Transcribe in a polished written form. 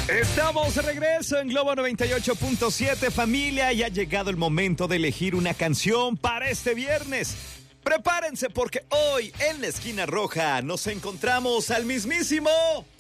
Estamos de regreso en Globo 98.7, familia, y ha llegado el momento de elegir una canción para este viernes. Prepárense porque hoy en la esquina roja nos encontramos al mismísimo